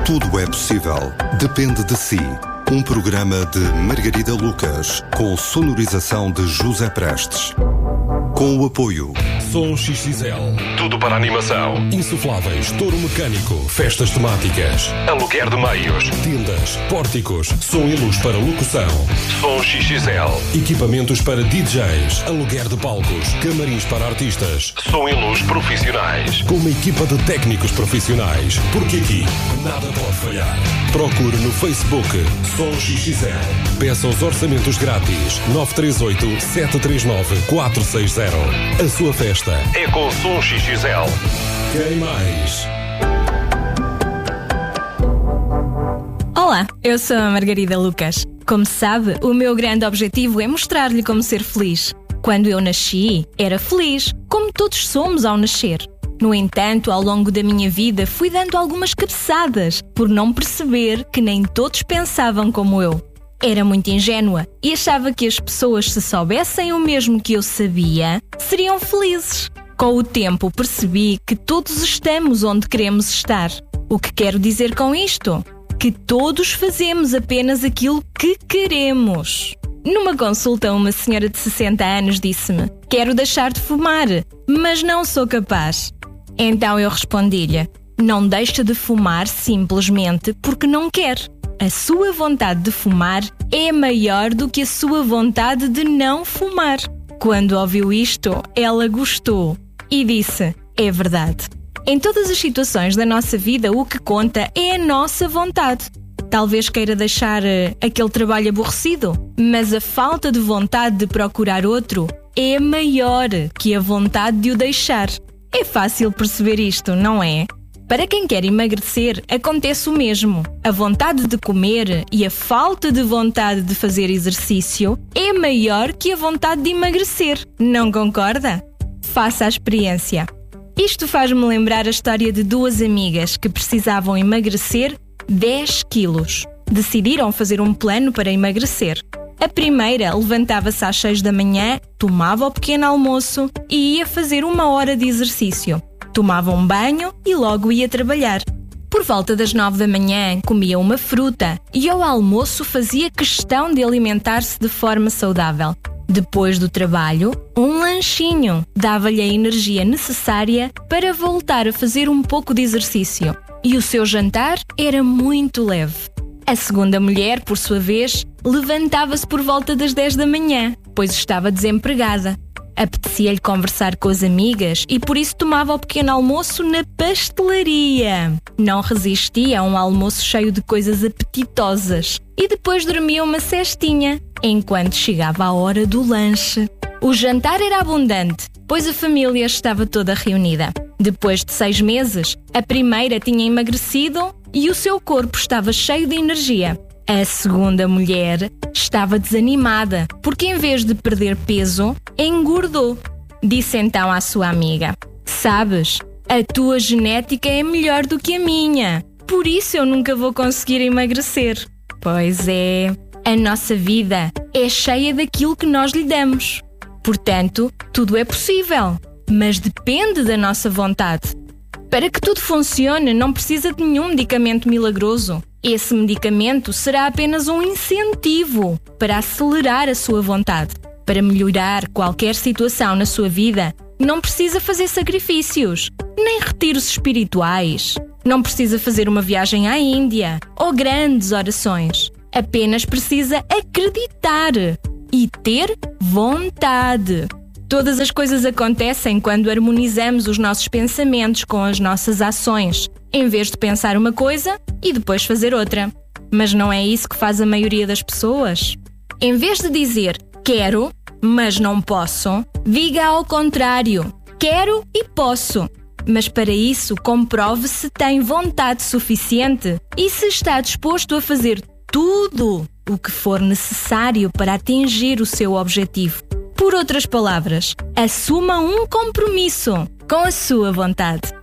Tudo é possível. Depende de si. Um programa de Margarida Lucas, com sonorização de José Prestes. Com o apoio Som XXL. Tudo para animação. Insufláveis, touro mecânico, festas temáticas, aluguer de meios, tendas, pórticos, som e luz para locução. Som XXL. Equipamentos para DJs, aluguer de palcos, camarins para artistas, som e luz profissionais. Com uma equipa de técnicos profissionais. Porque aqui nada pode falhar. Procure no Facebook Som XXL. Peça os orçamentos grátis. 938 739 460. A sua festa é com Som XXL. Quem mais? Olá, eu sou a Margarida Lucas. Como sabe, o meu grande objetivo é mostrar-lhe como ser feliz. Quando eu nasci, era feliz, como todos somos ao nascer. No entanto, ao longo da minha vida, fui dando algumas cabeçadas por não perceber que nem todos pensavam como eu. Era muito ingênua e achava que as pessoas, se soubessem o mesmo que eu sabia, seriam felizes. Com o tempo percebi que todos estamos onde queremos estar. O que quero dizer com isto? Que todos fazemos apenas aquilo que queremos. Numa consulta, uma senhora de 60 anos disse-me: "Quero deixar de fumar, mas não sou capaz." Então eu respondi-lhe: "Não deixa de fumar simplesmente porque não quer. A sua vontade de fumar é maior do que a sua vontade de não fumar." Quando ouviu isto, ela gostou e disse: "É verdade. Em todas as situações da nossa vida, o que conta é a nossa vontade. Talvez queira deixar aquele trabalho aborrecido, mas a falta de vontade de procurar outro é maior que a vontade de o deixar." É fácil perceber isto, não é? Para quem quer emagrecer, acontece o mesmo. A vontade de comer e a falta de vontade de fazer exercício é maior que a vontade de emagrecer. Não concorda? Faça a experiência. Isto faz-me lembrar a história de duas amigas que precisavam emagrecer 10 quilos. Decidiram fazer um plano para emagrecer. A primeira levantava-se às 6 da manhã, tomava o pequeno almoço e ia fazer 1 hora de exercício. Tomava um banho e logo ia trabalhar. Por volta das 9 da manhã comia uma fruta e ao almoço fazia questão de alimentar-se de forma saudável. Depois do trabalho, um lanchinho dava-lhe a energia necessária para voltar a fazer um pouco de exercício. E o seu jantar era muito leve. A segunda mulher, por sua vez, levantava-se por volta das 10 da manhã, pois estava desempregada. Apetecia-lhe conversar com as amigas e por isso tomava o pequeno almoço na pastelaria. Não resistia a um almoço cheio de coisas apetitosas e depois dormia uma cestinha, enquanto chegava a hora do lanche. O jantar era abundante, pois a família estava toda reunida. Depois de 6 meses, a primeira tinha emagrecido e o seu corpo estava cheio de energia. A segunda mulher estava desanimada, porque em vez de perder peso, engordou. Disse então à sua amiga: "Sabes, a tua genética é melhor do que a minha, por isso eu nunca vou conseguir emagrecer." Pois é, a nossa vida é cheia daquilo que nós lhe damos. Portanto, tudo é possível, mas depende da nossa vontade. Para que tudo funcione, não precisa de nenhum medicamento milagroso. Esse medicamento será apenas um incentivo para acelerar a sua vontade. Para melhorar qualquer situação na sua vida, não precisa fazer sacrifícios, nem retiros espirituais. Não precisa fazer uma viagem à Índia ou grandes orações. Apenas precisa acreditar e ter vontade. Todas as coisas acontecem quando harmonizamos os nossos pensamentos com as nossas ações, em vez de pensar uma coisa e depois fazer outra. Mas não é isso que faz a maioria das pessoas? Em vez de dizer "quero, mas não posso", diga ao contrário: "Quero e posso." Mas para isso, comprove se tem vontade suficiente e se está disposto a fazer tudo o que for necessário para atingir o seu objetivo. Por outras palavras, assuma um compromisso com a sua vontade.